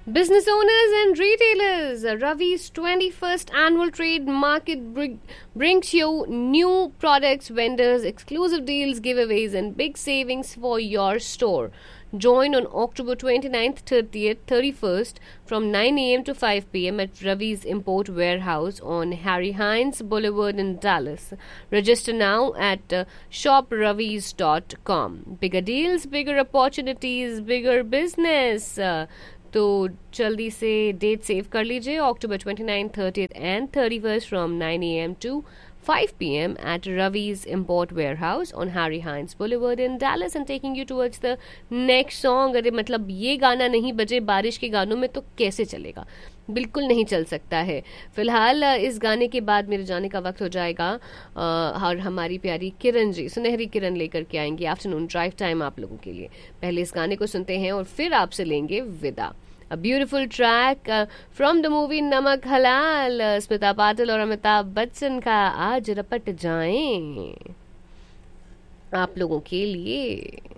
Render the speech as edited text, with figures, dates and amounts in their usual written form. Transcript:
Business owners and retailers, Ravi's 21st annual trade market brings you new products, vendors, exclusive deals, giveaways, and big savings for your store. Join on October 29th, 30th, 31st from 9 a.m. to 5 p.m. at Ravi's Import Warehouse on Harry Hines Boulevard in Dallas. Register now at shopravis.com. Bigger deals, bigger opportunities, bigger business. तो जल्दी से date save कर लीजिए अक्टूबर 29, 30th and 31st from 9 a.m. to 5 p.m. at Ravi's Import Warehouse on Harry Hines Boulevard in Dallas and taking you towards the next song. अरे मतलब ये गाना नहीं बजे बारिश के गानों में तो कैसे चलेगा, बिल्कुल नहीं चल सकता है. फिलहाल इस गाने के बाद मेरे जाने का वक्त हो जाएगा और हमारी प्यारी किरण जी सुनहरी किरण लेकर के आएंगी आफ्टरनून ड्राइव टाइम आप लोगों के लिए. पहले इस गाने को सुनते हैं और फिर आपसे लेंगे विदा. A beautiful track from the movie नमक हलाल, स्मिता पाटिल और अमिताभ बच्चन का आज रपट जाएं आप लोगों के लिए.